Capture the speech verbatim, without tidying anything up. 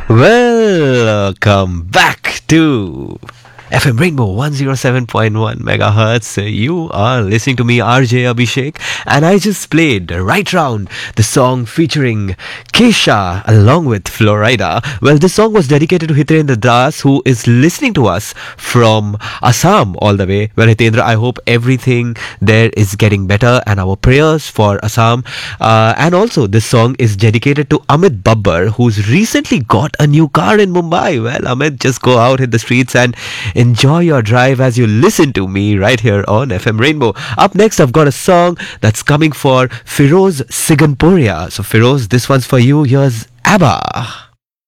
Welcome back to F M Rainbow one oh seven point one megahertz. You are listening to me, R J Abhishek, and I just played Right Round, the song featuring Kesha along with Florida. Well, this song was dedicated to Hitendra Das, who is listening to us from Assam all the way. Well, Hitendra, I hope everything there is getting better, and our prayers for Assam. Uh, and also, this song is dedicated to Amit Babbar, who's recently got a new car in Mumbai. Well, Amit, just go out in the streets and enjoy your drive as you listen to me right here on F M Rainbow. Up next, I've got a song that's coming for Firoz Siganpuria. So, Firoz, this one's for you. Here's ABBA.